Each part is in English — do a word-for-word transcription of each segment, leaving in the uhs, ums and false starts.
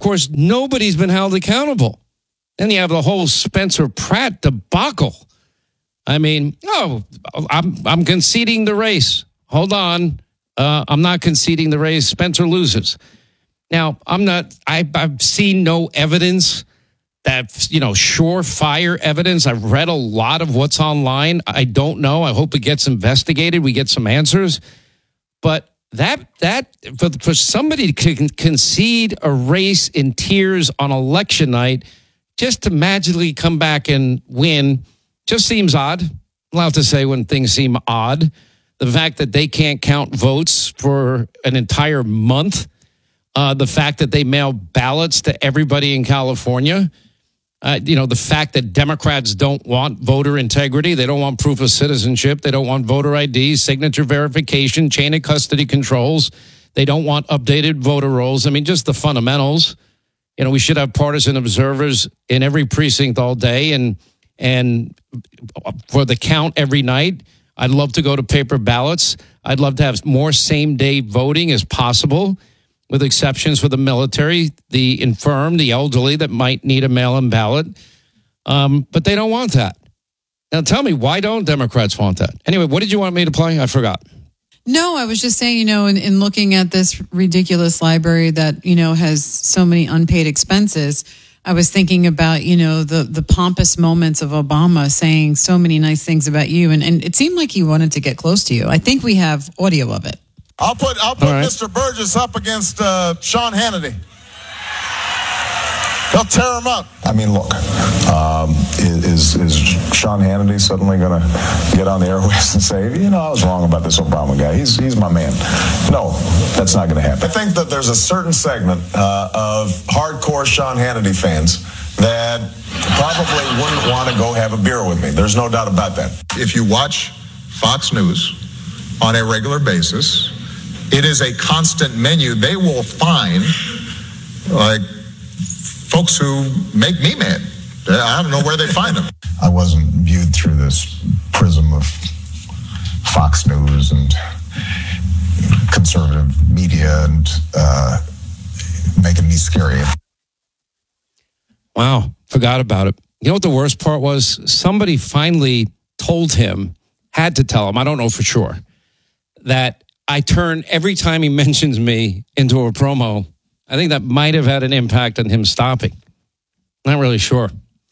course, nobody's been held accountable. Then you have the whole Spencer Pratt debacle. I mean, oh, I'm I'm conceding the race. Hold on. Uh, I'm not conceding the race. Spencer loses. Now, I'm not, I, I've seen no evidence that, you know, surefire evidence. I've read a lot of what's online. I don't know. I hope it gets investigated. We get some answers. But that, that for, for somebody to concede a race in tears on election night just to magically come back and win just seems odd. I'm allowed to say when things seem odd. The fact that they can't count votes for an entire month. Uh, the fact that they mail ballots to everybody in California. Uh, you know, the fact that Democrats don't want voter integrity. They don't want proof of citizenship. They don't want voter I D, signature verification, chain of custody controls. They don't want updated voter rolls. I mean, just the fundamentals. You know, we should have partisan observers in every precinct all day and and for the count every night. I'd love to go to paper ballots. I'd love to have more same-day voting as possible, with exceptions for the military, the infirm, the elderly that might need a mail-in ballot. Um, but they don't want that. Now, tell me, why don't Democrats want that? Anyway, what did you want me to play? I forgot. No, I was just saying, you know, in, in looking at this ridiculous library that, you know, has so many unpaid expenses, I was thinking about, you know, the, the pompous moments of Obama saying so many nice things about you. And, and it seemed like he wanted to get close to you. I think we have audio of it. I'll put I'll put right. Mister Burgess up against uh, Sean Hannity. He'll tear him up. I mean, look, um, is is Sean Hannity suddenly going to get on the airwaves and say, you know, I was wrong about this Obama guy. He's he's my man. No, that's not going to happen. I think that there's a certain segment uh, of hardcore Sean Hannity fans that probably wouldn't want to go have a beer with me. There's no doubt about that. If you watch Fox News on a regular basis, it is a constant menu. They will find, like, folks who make me mad. I don't know where they find them. I wasn't viewed through this prism of Fox News and conservative media and uh, making me scary. Wow, forgot about it. You know what the worst part was? Somebody finally told him, had to tell him, I don't know for sure, that I turn every time he mentions me into a promo. I think that might have had an impact on him stopping. Not really sure.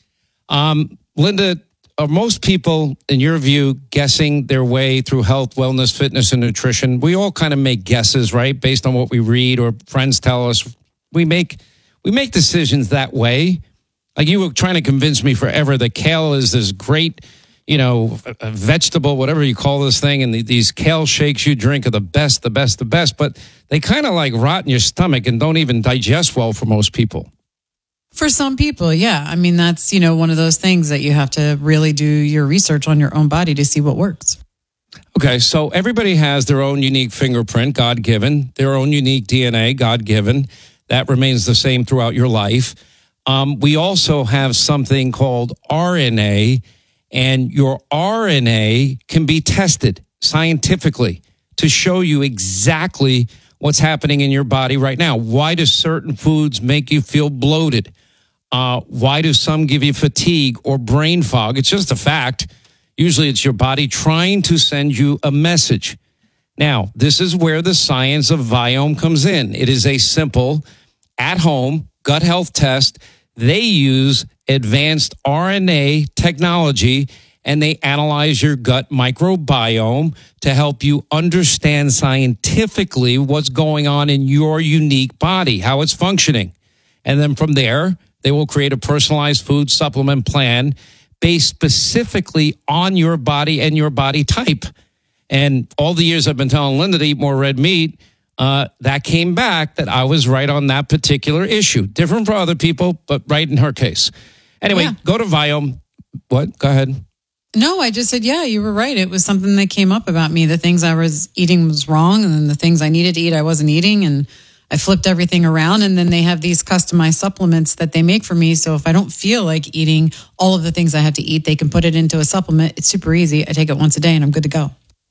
Um, Linda, are most people, in your view, guessing their way through health, wellness, fitness, and nutrition? We all kind of make guesses, right? Based on what we read or friends tell us. We make we make decisions that way. Like you were trying to convince me forever that kale is this great, you know, a vegetable, whatever you call this thing, and the, these kale shakes you drink are the best, the best, the best, but they kind of like rot in your stomach and don't even digest well for most people. For some people, yeah. I mean, that's, you know, one of those things that you have to really do your research on your own body to see what works. Okay, so everybody has their own unique fingerprint, God-given, their own unique D N A, God-given. That remains the same throughout your life. Um, we also have something called R N A, and your R N A can be tested scientifically to show you exactly what's happening in your body right now. Why do certain foods make you feel bloated? Uh, why do some give you fatigue or brain fog? It's just a fact. Usually it's your body trying to send you a message. Now, this is where the science of Viome comes in. It is a simple, at-home gut health test. They use advanced R N A technology, and they analyze your gut microbiome to help you understand scientifically what's going on in your unique body, how it's functioning. And then from there, they will create a personalized food supplement plan based specifically on your body and your body type. And all the years I've been telling Linda to eat more red meat, uh, that came back that I was right on that particular issue. Different for other people, but right in her case. Anyway, yeah. Go to Viome. What? Go ahead. No, I just said, yeah, you were right. It was something that came up about me. The things I was eating was wrong, and then the things I needed to eat, I wasn't eating, and I flipped everything around. And then they have these customized supplements that they make for me. So if I don't feel like eating all of the things I have to eat, they can put it into a supplement. It's super easy. I take it once a day, and I'm good to go.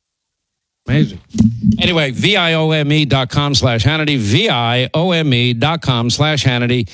Amazing. Anyway, V I O M E dot com slash Hannity, V I O M E dot com slash Hannity.